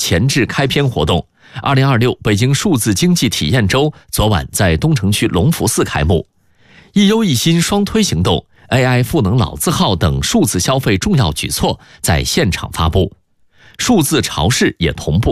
前置开篇活动。2026北京数字经济体验周昨晚在东城区隆福寺开幕，一优一新双推行动、AI 赋能老字号等数字消费重要举措在现场发布，数字超市也同步